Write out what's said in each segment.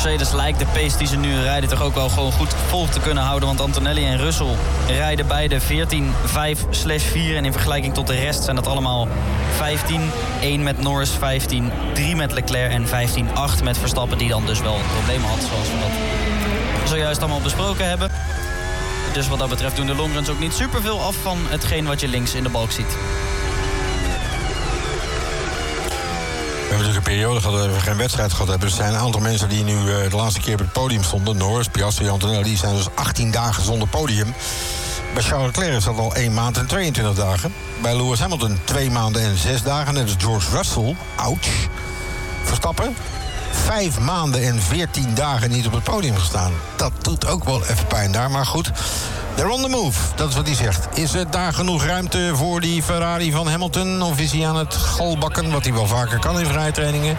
Mercedes lijkt de pace die ze nu rijden toch ook wel gewoon goed vol te kunnen houden. Want Antonelli en Russell rijden beide 14-5/4. En in vergelijking tot de rest zijn dat allemaal 15. 1 met Norris, 15. 3 met Leclerc en 15-8 met Verstappen. Die dan dus wel problemen had, zoals we dat zojuist allemaal besproken hebben. Dus wat dat betreft doen de longruns ook niet superveel af van hetgeen wat je links in de balk ziet. We hebben natuurlijk een periode gehad dat we geen wedstrijd gehad hebben. Er zijn een aantal mensen die nu de laatste keer op het podium stonden. Norris, Piastri, Antonelli, die zijn dus 18 dagen zonder podium. Bij Charles Leclerc is dat al 1 maand en 22 dagen. Bij Lewis Hamilton 2 maanden en 6 dagen. Net als George Russell, ouch. Verstappen, 5 maanden en 14 dagen niet op het podium gestaan. Dat doet ook wel even pijn daar, maar goed. They're on the move, dat is wat hij zegt. Is er daar genoeg ruimte voor die Ferrari van Hamilton? Of is hij aan het galbakken, wat hij wel vaker kan in vrije trainingen?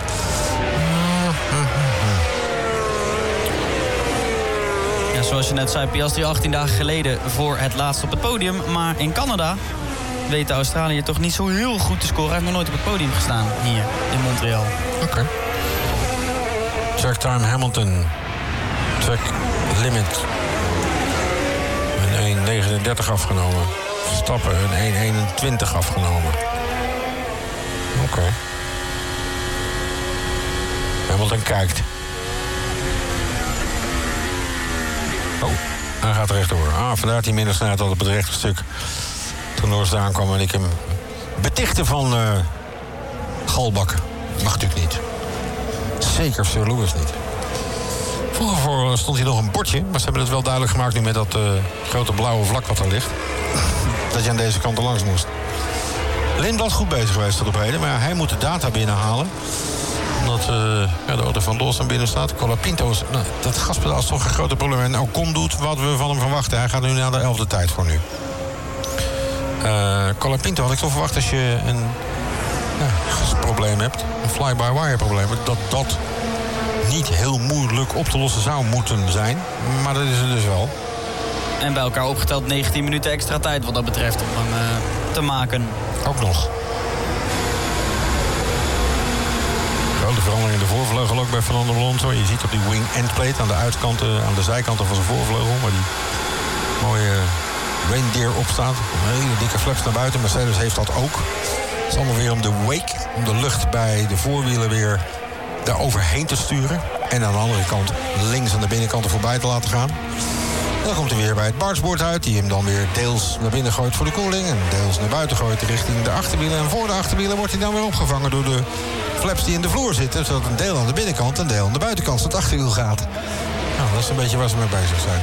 Ja, zoals je net zei, Piastri 18 dagen geleden voor het laatst op het podium. Maar in Canada weet de Australiër toch niet zo heel goed te scoren. Hij heeft nog nooit op het podium gestaan hier in Montreal. Oké. Track time Hamilton. Track limit. Een 1.39 afgenomen. Verstappen een 1.21 afgenomen. Oké. Hamilton kijkt. Oh, hij gaat rechtdoor. Vandaar dat hij minder snelheid had op het rechte stuk. Toen Norris aankwam en ik hem betichtte van galbakken. Mag natuurlijk niet. Zeker Sir Lewis niet. Vroeger stond hier nog een bordje, maar ze hebben het wel duidelijk gemaakt nu met dat grote blauwe vlak wat er ligt. Dat je aan deze kant er langs moest. Lindblad goed bezig geweest tot op heden, maar hij moet de data binnenhalen. Omdat de auto van Lawson binnen staat. Colapinto is, dat gaspedaal is toch een grote probleem. En Ocon doet wat we van hem verwachten. Hij gaat nu naar de 11e tijd voor nu. Colapinto had ik toch verwacht als je een gasprobleem hebt. Een fly-by-wire probleem. Dat niet heel moeilijk op te lossen zou moeten zijn. Maar dat is het dus wel. En bij elkaar opgeteld 19 minuten extra tijd wat dat betreft om hem te maken. Ook nog. Grote verandering in de voorvleugel ook bij Fernando Alonso. Je ziet op die wing endplate aan de uitkanten, aan de zijkanten van zijn voorvleugel, waar die mooie reindeer op staat. Een hele dikke flaps naar buiten. Mercedes heeft dat ook. Het is allemaal weer om de wake, om de lucht bij de voorwielen weer daar overheen te sturen. En aan de andere kant links aan de binnenkant er voorbij te laten gaan. Dan komt hij weer bij het bargeboard uit, die hem dan weer deels naar binnen gooit voor de koeling en deels naar buiten gooit richting de achterwielen. En voor de achterwielen wordt hij dan weer opgevangen door de flaps die in de vloer zitten, zodat een deel aan de binnenkant en een deel aan de buitenkant van het achterwiel gaat. Nou, dat is een beetje waar ze mee bezig zijn.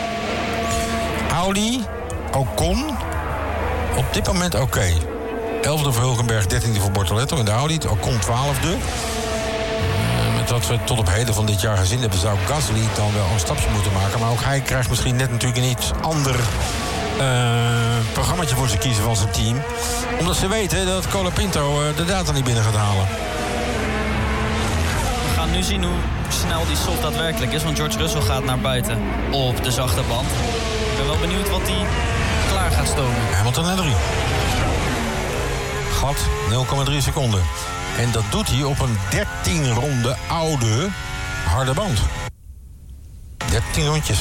Audi, Ocon, op dit moment oké. 11e voor Hulkenberg, 13e voor Bortoletto in de Audi, Ocon 12e. Met wat we tot op heden van dit jaar gezien hebben, zou Gasly dan wel een stapje moeten maken. Maar ook hij krijgt misschien net natuurlijk een iets ander programmaatje voor ze kiezen van zijn team. Omdat ze weten dat Colapinto de data niet binnen gaat halen. We gaan nu zien hoe snel die soft daadwerkelijk is. Want George Russell gaat naar buiten op de zachte band. Ik ben wel benieuwd wat hij klaar gaat stomen. Hamilton naar 3. Gat 0,3 seconden. En dat doet hij op een 13 ronde oude harde band. 13 rondjes.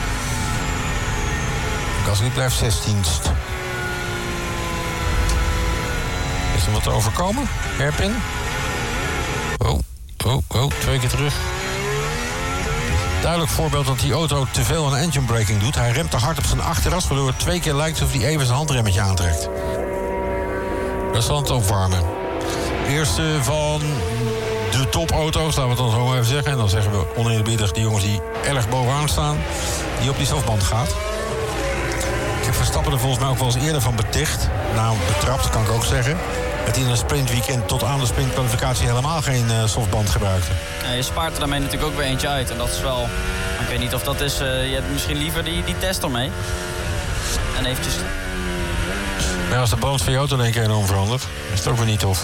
Gasly blijft 16ste. Is er wat te overkomen? Hairpin? Oh, 2 keer terug. Duidelijk voorbeeld dat die auto te veel aan engine braking doet. Hij remt te hard op zijn achteras, waardoor het 2 keer lijkt alsof hij even zijn handremmetje aantrekt. Dat is dan het opwarmen. Eerste van de topauto's, laten we het dan zo maar even zeggen. En dan zeggen we oneerbiedig die jongens die erg bovenaan staan, die op die softband gaat. Ik heb Verstappen er volgens mij ook wel eens eerder van beticht. Nou, betrapt kan ik ook zeggen. Dat hij in een sprintweekend tot aan de sprintkwalificatie helemaal geen softband gebruikte. Ja, je spaart er daarmee natuurlijk ook weer eentje uit. En dat is wel... Ik weet niet of dat is... je hebt misschien liever die test ermee. En eventjes... Maar als de band van je auto in één keer enorm verandert, is het ook weer niet tof.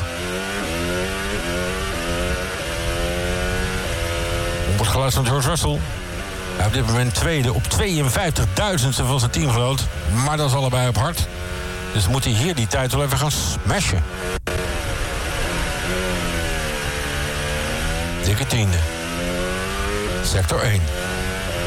Op het geluid van George Russell. Hij op dit moment tweede op 52.000ste van zijn teamgenoot. Maar dat is allebei op hard. Dus moet hij hier die tijd wel even gaan smashen. Dikke 10e. Sector 1.